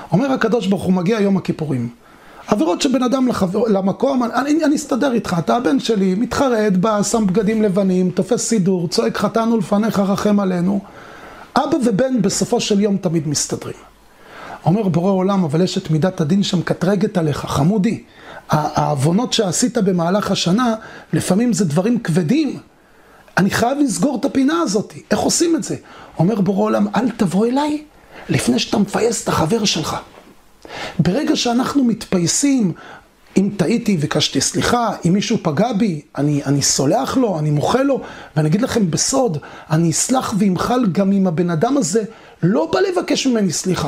אומר הקדוש ברוך הוא, מגיע יום הכיפורים. עבירות שבן אדם למקום, אני אסתדר איתך, אתה הבן שלי, מתחרד בה, שם בגדים לבנים, תופס סידור, צועק חטאנו לפניך, רחם עלינו. אבא ובן בסופו של יום תמיד מסתדרים. אומר בורא עולם, אבל יש את מידת הדין שמקטרגת עליך, חמודי. העוונות שעשית במהלך השנה, לפעמים זה דברים כבדים. אני חייב לסגור את הפינה הזאת. איך עושים את זה? אומר בורא עולם, אל תבוא אליי לפני שאתה מפייס את החבר שלך. ברגע שאנחנו מתפייסים, אם טעיתי וקשתי סליחה, אם מישהו פגע בי, אני סולח לו, אני מוחה לו, ואני אגיד לכם בסוד, אני אסלח וימחל גם אם הבן אדם הזה לא בא לבקש ממני סליחה.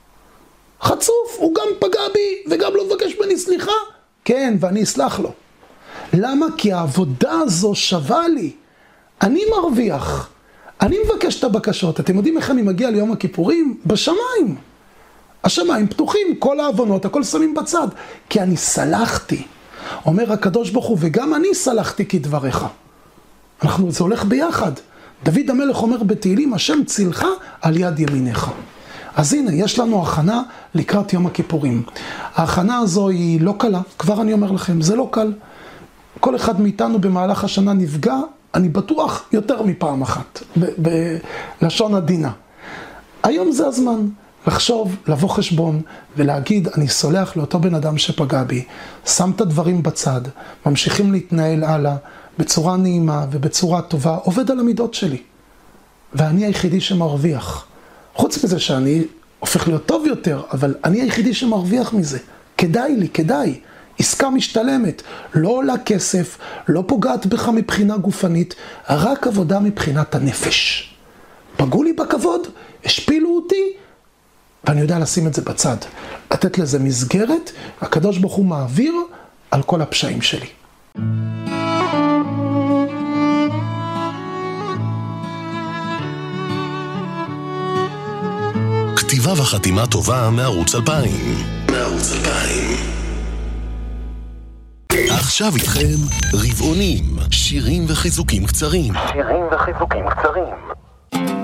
חצוף, הוא גם פגע בי וגם לא מבקש ממני סליחה. כן, ואני אסלח לו. למה? כי העבודה הזו שווה לי. אני מרוויח. אני מבקש את הבקשות. אתם יודעים איך אני מגיע ליום הכיפורים? בשמיים. השמיים פתוחים, כל העוונות, הכל שמים בצד. כי אני סלחתי. אומר הקדוש ברוך הוא, וגם אני סלחתי כדבריך. זה הולך ביחד. דוד המלך אומר בתהילים, השם צילך על יד ימיניך. אז הנה, יש לנו הכנה לקראת יום הכיפורים. ההכנה הזו היא לא קלה, כבר אני אומר לכם, זה לא קל. כל אחד מאיתנו במהלך השנה נפגע, אני בטוח יותר מפעם אחת, בלשון עדינה. היום זה הזמן לחשוב, לבוא חשבון ולהגיד, אני סולח לאותו בן אדם שפגע בי, שם את הדברים בצד, ממשיכים להתנהל הלאה, בצורה נעימה ובצורה טובה, עובד על המידות שלי. ואני היחידי שמרוויח. חוץ מזה שאני הופך להיות טוב יותר, אבל אני היחידי שמרוויח מזה. כדאי לי, כדאי. עסקה משתלמת. לא עולה כסף, לא פוגעת בך מבחינה גופנית, רק עבודה מבחינת הנפש. פגעו לי בכבוד, השפילו אותי, ואני יודע לשים את זה בצד. לתת לזה מסגרת, הקדוש ברוך הוא מעביר על כל הפשעים שלי. כתיבה וחתימה טובה מערוץ 2000. עכשיו איתכם רבעונים, שירים וחיזוקים קצרים.